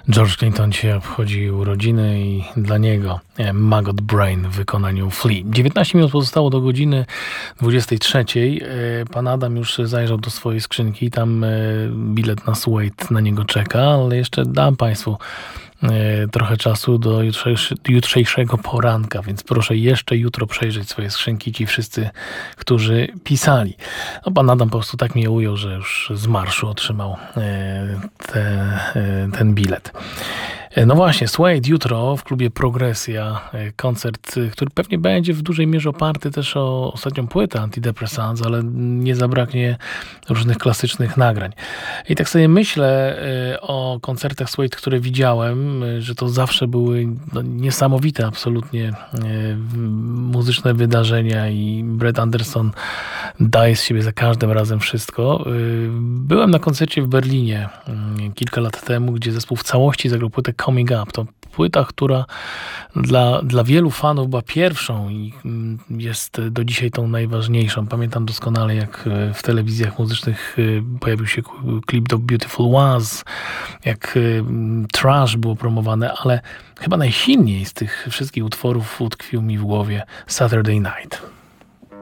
George Clinton dzisiaj obchodzi urodziny i dla niego Maggot Brain w wykonaniu Flea. 19 minut pozostało do godziny 23. Pan Adam już zajrzał do swojej skrzynki. Tam bilet na Suede na niego czeka, ale jeszcze dam Państwu trochę czasu do jutrzejszego poranka, więc proszę jeszcze jutro przejrzeć swoje skrzynki, ci wszyscy, którzy pisali. No, pan Adam po prostu tak mnie ujął, że już z marszu otrzymał ten bilet. No właśnie, Suede jutro w klubie Progresja, koncert, który pewnie będzie w dużej mierze oparty też o ostatnią płytę Antidepressants, ale nie zabraknie różnych klasycznych nagrań. I tak sobie myślę o koncertach Suede, które widziałem, że to zawsze były niesamowite absolutnie muzyczne wydarzenia i Brett Anderson daje z siebie za każdym razem wszystko. Byłem na koncercie w Berlinie kilka lat temu, gdzie zespół w całości zagrał płytę Coming Up. To płyta, która dla wielu fanów była pierwszą i jest do dzisiaj tą najważniejszą. Pamiętam doskonale, jak w telewizjach muzycznych pojawił się klip do Beautiful Ones, jak Trash było promowane, ale chyba najsilniej z tych wszystkich utworów utkwił mi w głowie Saturday Night.